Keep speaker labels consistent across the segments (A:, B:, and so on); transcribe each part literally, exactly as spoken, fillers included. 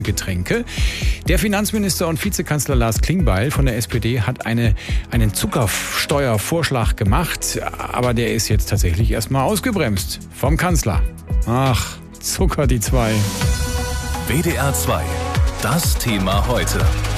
A: Getränke. Der Finanzminister und Vizekanzler Lars Klingbeil von der S P D hat eine, einen Zuckersteuervorschlag gemacht, aber der ist jetzt tatsächlich erstmal ausgebremst vom Kanzler. Ach, Zucker die zwei.
B: W D R zwei, das Thema heute.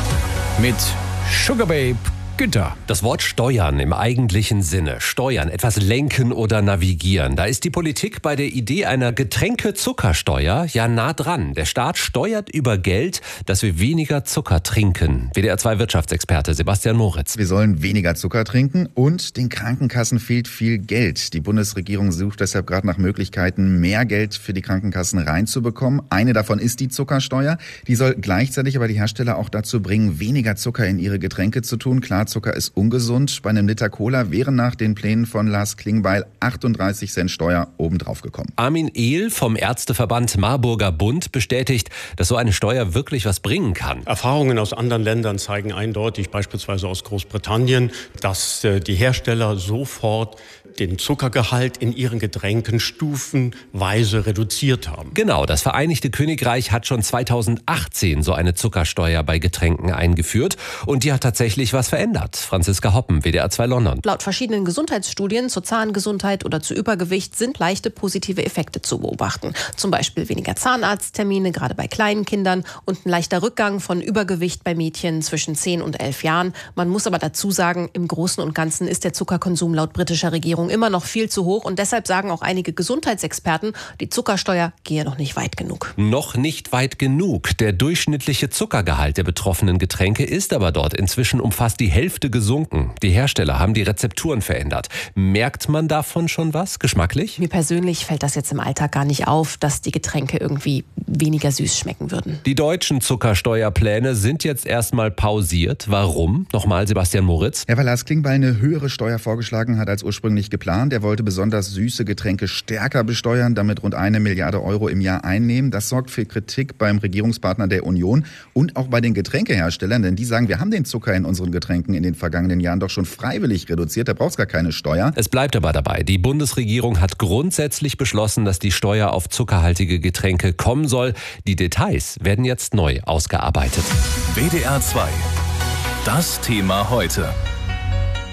A: Mit Sugar Babe Günther.
C: Das Wort Steuern im eigentlichen Sinne. Steuern, etwas lenken oder navigieren. Da ist die Politik bei der Idee einer Getränke-Zuckersteuer ja nah dran. Der Staat steuert über Geld, dass wir weniger Zucker trinken. W D R zwei Wirtschaftsexperte Sebastian Moritz.
D: Wir sollen weniger Zucker trinken und den Krankenkassen fehlt viel Geld. Die Bundesregierung sucht deshalb gerade nach Möglichkeiten, mehr Geld für die Krankenkassen reinzubekommen. Eine davon ist die Zuckersteuer. Die soll gleichzeitig aber die Hersteller auch dazu bringen, weniger Zucker in ihre Getränke zu tun. Klar, Zucker ist ungesund. Bei einem Liter Cola wären nach den Plänen von Lars Klingbeil achtunddreißig Cent Steuer obendrauf gekommen.
C: Armin Ehl vom Ärzteverband Marburger Bund bestätigt, dass so eine Steuer wirklich was bringen kann.
E: Erfahrungen aus anderen Ländern zeigen eindeutig, beispielsweise aus Großbritannien, dass äh, die Hersteller sofort den Zuckergehalt in ihren Getränken stufenweise reduziert haben.
C: Genau, das Vereinigte Königreich hat schon zweitausendachtzehn so eine Zuckersteuer bei Getränken eingeführt und die hat tatsächlich was verändert. Franziska Hoppen, W D R zwei London.
F: Laut verschiedenen Gesundheitsstudien zur Zahngesundheit oder zu Übergewicht sind leichte positive Effekte zu beobachten. Zum Beispiel weniger Zahnarzttermine, gerade bei kleinen Kindern, und ein leichter Rückgang von Übergewicht bei Mädchen zwischen zehn und elf Jahren. Man muss aber dazu sagen, im Großen und Ganzen ist der Zuckerkonsum laut britischer Regierung immer noch viel zu hoch und deshalb sagen auch einige Gesundheitsexperten, die Zuckersteuer gehe noch nicht weit genug.
C: Noch nicht weit genug. Der durchschnittliche Zuckergehalt der betroffenen Getränke ist aber dort inzwischen um fast die Hälfte gesunken. Die Hersteller haben die Rezepturen verändert. Merkt man davon schon was, geschmacklich?
F: Mir persönlich fällt das jetzt im Alltag gar nicht auf, dass die Getränke irgendwie weniger süß schmecken würden.
C: Die deutschen Zuckersteuerpläne sind jetzt erstmal pausiert. Warum? Nochmal Sebastian Moritz.
D: Ja, weil Lars Klingbeil eine höhere Steuer vorgeschlagen hat als ursprünglich geplant. Er wollte besonders süße Getränke stärker besteuern, damit rund eine Milliarde Euro im Jahr einnehmen. Das sorgt für Kritik beim Regierungspartner der Union und auch bei den Getränkeherstellern, denn die sagen, wir haben den Zucker in unseren Getränken in den vergangenen Jahren doch schon freiwillig reduziert. Da braucht es gar keine Steuer.
C: Es bleibt aber dabei. Die Bundesregierung hat grundsätzlich beschlossen, dass die Steuer auf zuckerhaltige Getränke kommen soll. Die Details werden jetzt neu ausgearbeitet.
B: W D R zwei, das Thema heute.